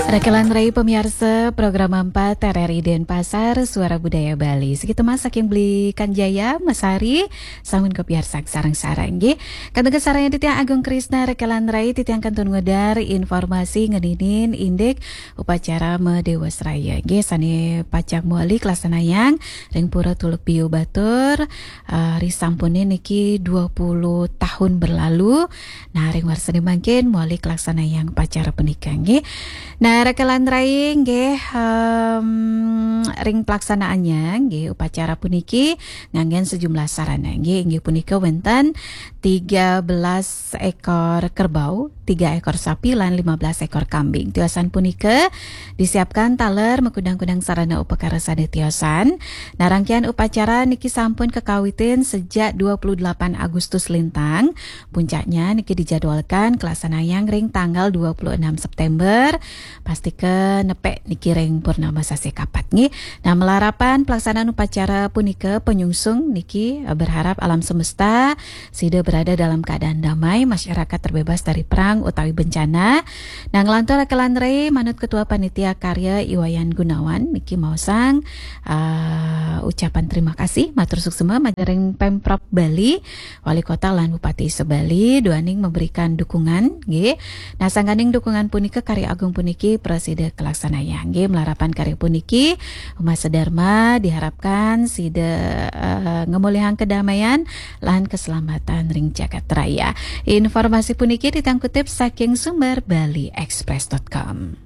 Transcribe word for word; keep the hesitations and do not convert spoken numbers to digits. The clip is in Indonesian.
Rekelan Rai pemirsa program empat T R R I Denpasar Suara Budaya Bali. Segitu masak yang belikan Jaya Mas Hari samun ke piarsak sarang-sarang nggih. Kantong sarang Titiang Agung Krisna Rekelan Rai Titiang kantun ngedar informasi ngeninin indek upacara Medewas Raya nggih sane pacak muali kelasanayan ring pura Tuluk Piu Batur uh, risampune niki dua puluh tahun berlalu. Nah ring warsane mangkin muali kelasanayan pacara penikah nggih. Nah, rekelan rai nggih um, ring pelaksanaannya nggih upacara puniki nganggen sejumlah sarana nggih inggih punika wonten tiga belas ekor kerbau, tiga ekor sapi lan lima belas ekor kambing. Tiosan punika disiapkan taler mekudang-kudang sarana upakara sade tiosan. Nah, rangkaian upacara niki sampun kekawitin sejak dua puluh delapan Agustus lintang. Puncaknya niki dijadwalkan kelaksanaan ring tanggal dua puluh enam September. Pastikan nepek niki ring purnama sasi kapat nggih. Nah, melarapan pelaksanaan upacara punika penyungsung niki berharap alam semesta sida berada dalam keadaan damai, masyarakat terbebas dari perang utawi bencana. Nah, ngelantur rekelan rai manut Ketua Panitia Karya Iwayan Gunawan niki mausang uh, ucapan terima kasih matur suksema majaring Pemprov Bali, Wali Kota lan Bupati Sebali duaning memberikan dukungan nggih. Nah, sangganing dukungan punika karya agung puniki preside kelaksanaya nggih melarapan karya puniki umat sedharma diharapkan sida uh, ngemulihan kedamaian lan keselamatan ring jagat raya. Informasi puniki ditangkutip saking sumber bali express dot com.